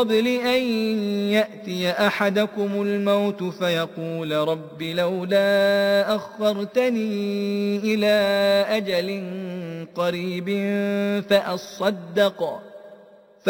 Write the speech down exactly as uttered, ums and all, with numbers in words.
قبل أن يأتي أحدكم الموت فيقول رب لولا أخرتني إلى أجل قريب فأصدق